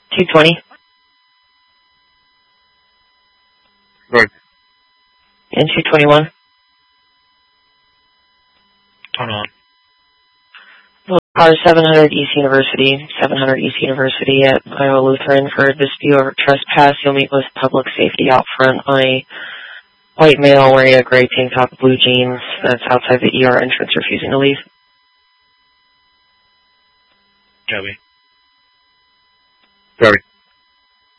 220. Right. And 221. Hold on. Car 700 East University, 700 East University at Iowa Lutheran for dispute over trespass. You'll meet with public safety out front on a white male wearing a gray tank top, blue jeans that's outside the ER entrance refusing to leave. Copy. Copy.